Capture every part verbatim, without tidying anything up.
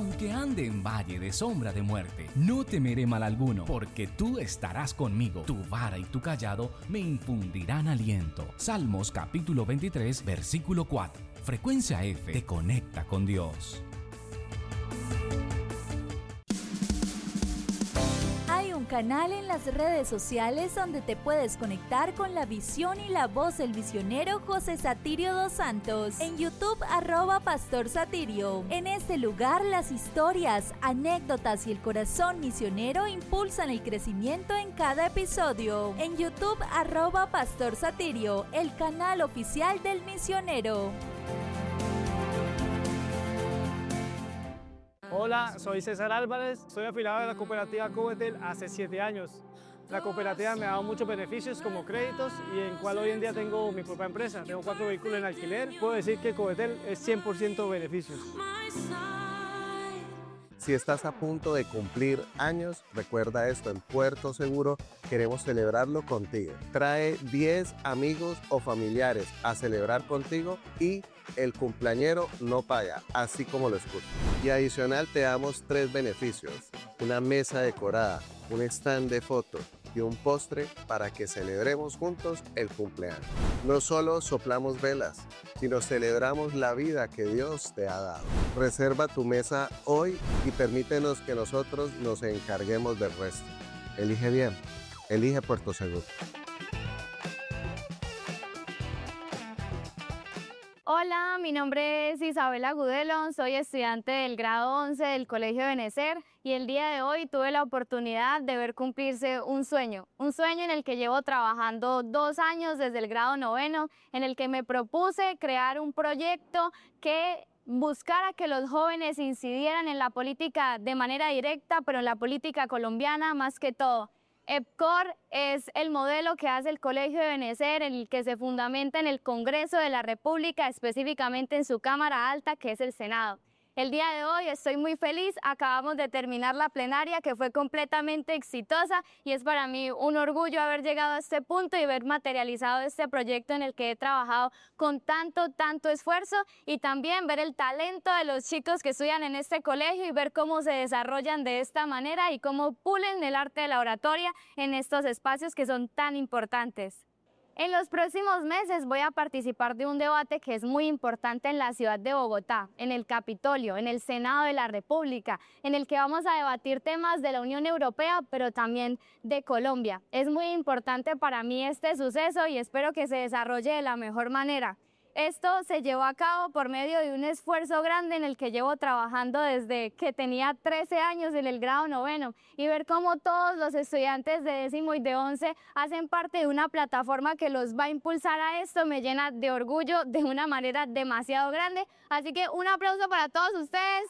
Aunque ande en valle de sombra de muerte, no temeré mal alguno, porque tú estarás conmigo. Tu vara y tu cayado me infundirán aliento. Salmos capítulo veintitrés, versículo cuatro. Frecuencia F te conecta con Dios. Canal en las redes sociales donde te puedes conectar con la visión y la voz del misionero José Satirio dos Santos. En YouTube, arroba Pastor Satirio. En este lugar, las historias, anécdotas y el corazón misionero impulsan el crecimiento en cada episodio. En YouTube, arroba Pastor Satirio, el canal oficial del misionero. Hola, soy César Álvarez, soy afiliado de la cooperativa Covetel hace siete años. La cooperativa me ha dado muchos beneficios como créditos y en cual hoy en día tengo mi propia empresa. Tengo cuatro vehículos en alquiler. Puedo decir que Covetel es cien por ciento beneficios. Si estás a punto de cumplir años, recuerda esto, en Puerto Seguro queremos celebrarlo contigo. Trae diez amigos o familiares a celebrar contigo y el cumpleañero no paga, así como lo escuchas. Y adicional te damos tres beneficios: una mesa decorada, un stand de fotos y un postre para que celebremos juntos el cumpleaños. No solo soplamos velas, sino celebramos la vida que Dios te ha dado. Reserva tu mesa hoy y permítenos que nosotros nos encarguemos del resto. Elige bien, elige Puerto Seguro. Hola, mi nombre es Isabela Gudelo, soy estudiante del grado once del Colegio Benecer y el día de hoy tuve la oportunidad de ver cumplirse un sueño, un sueño en el que llevo trabajando dos años desde el grado noveno, en el que me propuse crear un proyecto que buscara que los jóvenes incidieran en la política de manera directa, pero en la política colombiana más que todo. EPCOR es el modelo que hace el Colegio de Benecer, en el que se fundamenta en el Congreso de la República, específicamente en su Cámara Alta, que es el Senado. El día de hoy estoy muy feliz, acabamos de terminar la plenaria que fue completamente exitosa y es para mí un orgullo haber llegado a este punto y ver materializado este proyecto en el que he trabajado con tanto, tanto esfuerzo y también ver el talento de los chicos que estudian en este colegio y ver cómo se desarrollan de esta manera y cómo pulen el arte de la oratoria en estos espacios que son tan importantes. En los próximos meses voy a participar de un debate que es muy importante en la ciudad de Bogotá, en el Capitolio, en el Senado de la República, en el que vamos a debatir temas de la Unión Europea, pero también de Colombia. Es muy importante para mí este suceso y espero que se desarrolle de la mejor manera. Esto se llevó a cabo por medio de un esfuerzo grande en el que llevo trabajando desde que tenía trece años en el grado noveno y ver cómo todos los estudiantes de décimo y de once hacen parte de una plataforma que los va a impulsar a esto me llena de orgullo de una manera demasiado grande. Así que un aplauso para todos ustedes.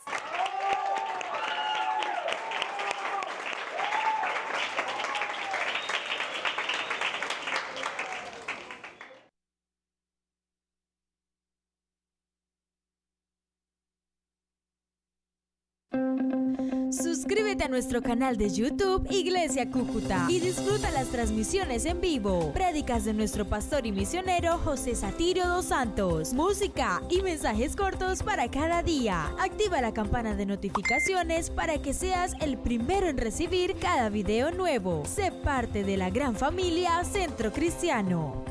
Suscríbete a nuestro canal de YouTube Iglesia Cúcuta y disfruta las transmisiones en vivo, prédicas de nuestro pastor y misionero José Satirio dos Santos, música y mensajes cortos para cada día. Activa la campana de notificaciones para que seas el primero en recibir cada video nuevo. Sé parte de la gran familia Centro Cristiano.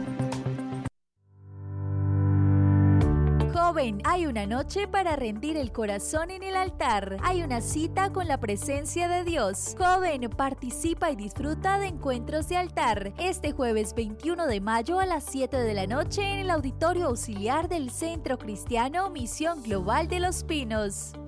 Joven, hay una noche para rendir el corazón en el altar. Hay una cita con la presencia de Dios. Joven, participa y disfruta de encuentros de altar. Este jueves veintiuno de mayo a las siete de la noche en el Auditorio Auxiliar del Centro Cristiano Misión Global de Los Pinos.